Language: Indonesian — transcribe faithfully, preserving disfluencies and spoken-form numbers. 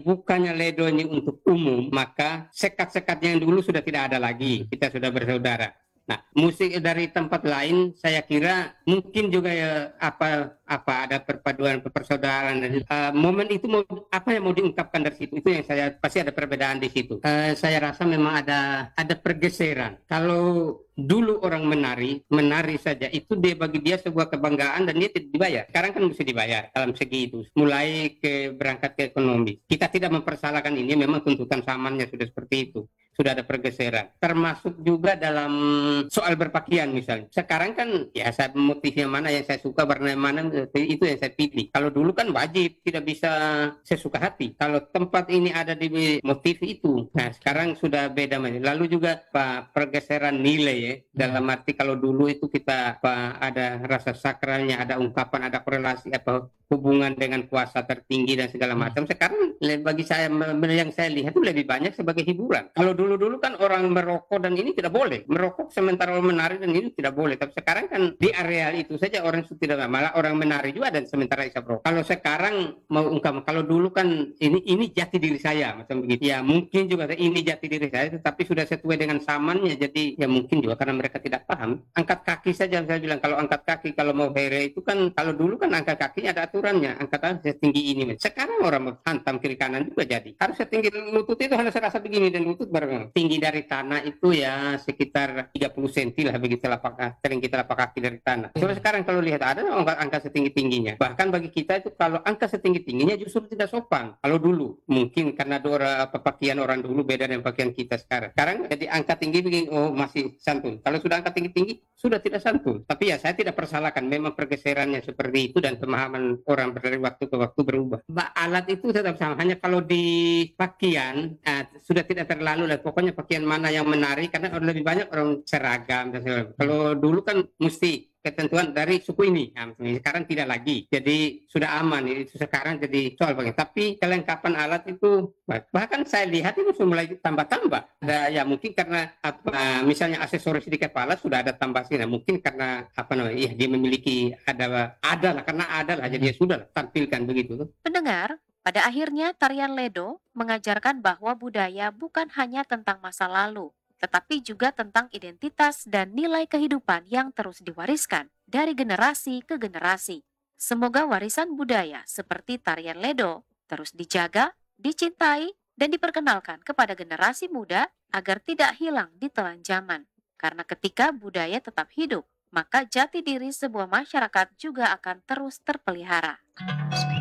dibukanya Ledo ini untuk umum, maka sekat-sekatnya yang dulu sudah tidak ada lagi. Kita sudah bersaudara. Nah, musik dari tempat lain saya kira mungkin juga ya apa apa ada perpaduan persaudaraan. Uh, momen itu mau apa yang mau diungkapkan dari situ, itu yang saya pasti ada perbedaan di situ. Uh, saya rasa memang ada ada pergeseran. Kalau dulu orang menari menari saja itu dia bagi dia sebuah kebanggaan dan dia tidak dibayar. Sekarang kan mesti dibayar dalam segi itu, mulai ke berangkat ke ekonomi. Kita tidak mempersalahkan ini, memang tuntutan zamannya sudah seperti itu, sudah ada pergeseran. Termasuk juga dalam soal berpakaian misalnya. Sekarang kan ya saya motifnya mana yang saya suka, warna mana itu yang saya pilih. Kalau dulu kan wajib, tidak bisa sesuka hati. Kalau tempat ini ada di motif itu, nah sekarang sudah beda. Lalu juga Pak, pergeseran nilai ya, dalam arti kalau dulu itu kita Pak, ada rasa sakralnya, ada ungkapan, ada korelasi apa hubungan dengan kuasa tertinggi dan segala macam. Sekarang bagi saya yang saya lihat itu lebih banyak sebagai hiburan. Kalau dulu-dulu kan orang merokok dan ini tidak boleh, merokok sementara orang menari dan ini tidak boleh. Tapi sekarang kan di areal itu saja orang itu tidak, malah orang menari juga dan sementara isap rokok. Kalau sekarang mau ungkap, kalau dulu kan ini ini jati diri saya macam begitu. Ya mungkin juga ini jati diri saya, tetapi sudah sesuai dengan zamannya. Jadi ya mungkin juga karena mereka tidak paham. Angkat kaki saja saya bilang, kalau angkat kaki kalau mau here itu kan kalau dulu kan angkat kakinya ada aturannya, angkatan setinggi ini. Sekarang orang hantam kiri kanan juga jadi. Harus setinggi lutut itu hanya serasa begini dan lutut baru tinggi dari tanah itu ya sekitar tiga puluh sentimeter lah begitu lapak sering kita lapak kaki dari tanah. Coba sekarang kalau lihat ada angka, angka setinggi-tingginya. Bahkan bagi kita itu kalau angka setinggi-tingginya justru tidak sopan. Kalau dulu mungkin karena dora apa pakaian orang dulu beda dengan pakaian kita sekarang. Sekarang jadi angka tinggi begini oh masih santun. Kalau sudah angka tinggi-tinggi sudah tidak santun. Tapi ya saya tidak persalahkan, memang pergeserannya seperti itu dan pemahaman orang dari waktu ke waktu berubah. Bah, alat itu tetap sama, hanya kalau di pakaian eh, sudah tidak terlalu lah. Pokoknya pakaian mana yang menarik karena lebih banyak orang seragam dan segala. Kalau dulu kan mesti ketentuan dari suku ini, nah, sekarang tidak lagi, jadi sudah aman itu sekarang jadi soal bagian. Tapi kelengkapan alat itu bahkan saya lihat itu sudah mulai tambah-tambah. Ada ya mungkin karena apa misalnya aksesoris di kepala sudah ada tambah sih, nah, mungkin karena apa namanya ya dia memiliki ada ada lah karena ada lah jadi ya sudah tampilkan begitu. Pendengar, pada akhirnya tarian Ledo mengajarkan bahwa budaya bukan hanya tentang masa lalu, tetapi juga tentang identitas dan nilai kehidupan yang terus diwariskan dari generasi ke generasi. Semoga warisan budaya seperti tarian Ledo terus dijaga, dicintai, dan diperkenalkan kepada generasi muda agar tidak hilang di telan zaman. Karena ketika budaya tetap hidup, maka jati diri sebuah masyarakat juga akan terus terpelihara.